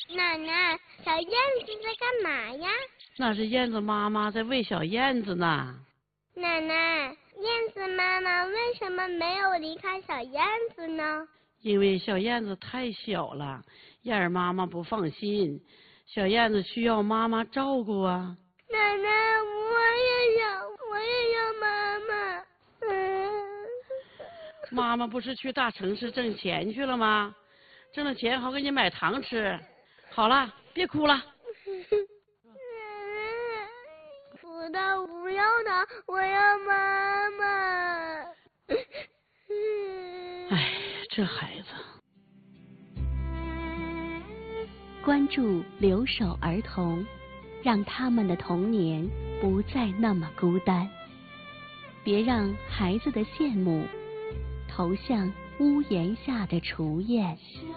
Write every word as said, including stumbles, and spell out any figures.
奶奶，小燕子在干嘛呀？ 那是燕子妈妈在喂小燕子呢。 奶奶，燕子妈妈为什么没有离开小燕子呢？ 因为小燕子太小了，燕儿妈妈不放心，小燕子需要妈妈照顾啊。 奶奶，我也要，我也要妈妈。嗯。 妈妈不是去大城市挣钱去了吗？挣了钱好给你买糖吃。好了，别哭了。 不的，不要的，我要妈妈。 哎，这孩子。 关注留守儿童，让他们的童年不再那么孤单。别让孩子的羡慕投向屋檐下的雏燕。